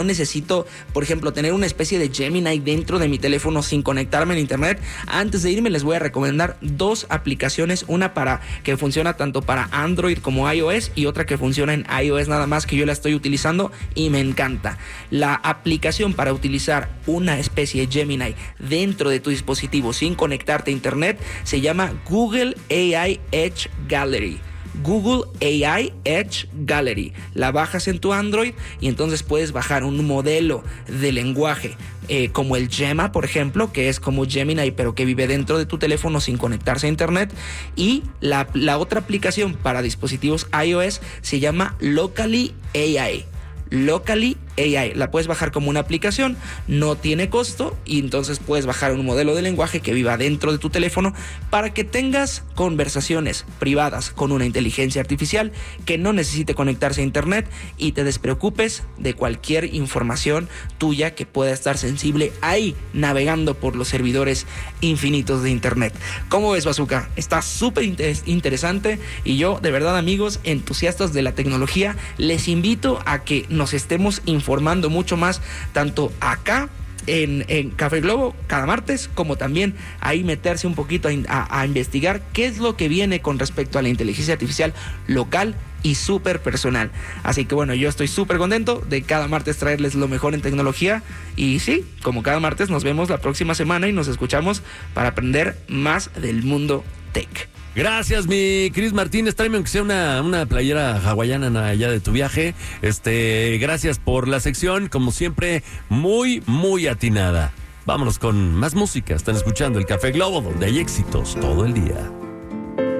no necesito, por ejemplo, tener una especie de Gemini dentro de mi teléfono sin conectarme en internet. Antes de irme les voy a recomendar 2 aplicaciones, una que funciona tanto para Android como iOS y otra que funciona en iOS nada más, que yo la estoy utilizando y me encanta. La aplicación para utilizar una especie de Gemini dentro de tu dispositivo sin conectarte a internet se llama Google AI Edge Gallery. Google AI Edge Gallery. La bajas en tu Android y entonces puedes bajar un modelo de lenguaje como el Gemma, por ejemplo, que es como Gemini pero que vive dentro de tu teléfono sin conectarse a internet. Y la otra aplicación para dispositivos iOS se llama Locally AI. Locally AI, la puedes bajar como una aplicación, no tiene costo y entonces puedes bajar un modelo de lenguaje que viva dentro de tu teléfono para que tengas conversaciones privadas con una inteligencia artificial que no necesite conectarse a internet y te despreocupes de cualquier información tuya que pueda estar sensible ahí navegando por los servidores infinitos de internet. ¿Cómo ves, Bazooka? Está súper interesante y yo, de verdad, amigos entusiastas de la tecnología, les invito a que nos estemos informando mucho más, tanto acá en Café Globo cada martes, como también ahí meterse un poquito a investigar qué es lo que viene con respecto a la inteligencia artificial local y súper personal. Así que bueno, yo estoy súper contento de cada martes traerles lo mejor en tecnología y sí, como cada martes nos vemos la próxima semana y nos escuchamos para aprender más del mundo tech. Gracias, mi Cris Martínez. Tráeme aunque sea una playera hawaiana allá de tu viaje. Gracias por la sección, como siempre, muy, muy atinada. Vámonos con más música. Están escuchando el Café Globo, donde hay éxitos todo el día.